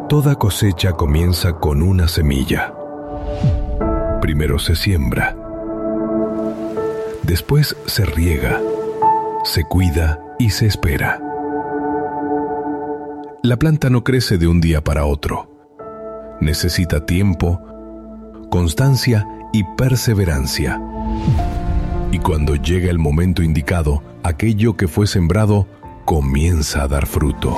Toda cosecha comienza con una semilla. Primero se siembra. Después se riega, se cuida y se espera. La planta no crece de un día para otro. Necesita tiempo, constancia y perseverancia. Y cuando llega el momento indicado, aquello que fue sembrado comienza a dar fruto.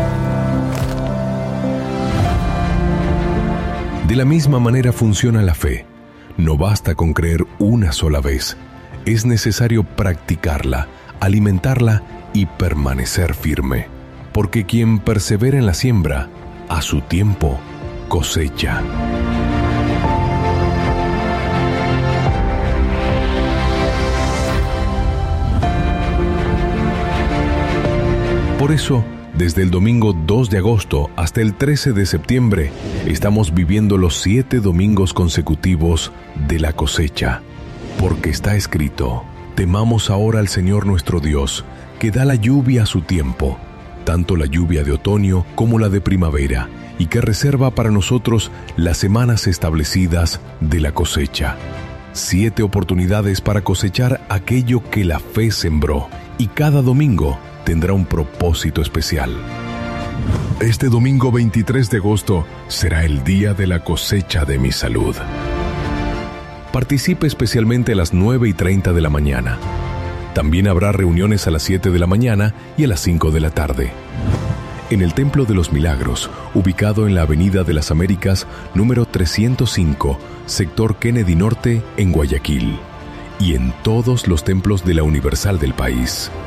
De la misma manera funciona la fe. No basta con creer una sola vez. Es necesario practicarla, alimentarla y permanecer firme. Porque quien persevera en la siembra, a su tiempo cosecha. Por eso, desde el domingo 2 de agosto hasta el 13 de septiembre, estamos viviendo los 7 domingos consecutivos de la cosecha. Porque está escrito: temamos ahora al Señor nuestro Dios, que da la lluvia a su tiempo, tanto la lluvia de otoño como la de primavera, y que reserva para nosotros las semanas establecidas de la cosecha. 7 oportunidades para cosechar aquello que la fe sembró, y cada domingo tendrá un propósito especial. Este domingo 23 de agosto será el día de la cosecha de mi salud. Participe especialmente a las 9:30 de la mañana. También habrá reuniones a las 7 de la mañana y a las 5 de la tarde. En el Templo de los Milagros, ubicado en la Avenida de las Américas, número 305, sector Kennedy Norte, en Guayaquil. Y en todos los templos de la Universal del país.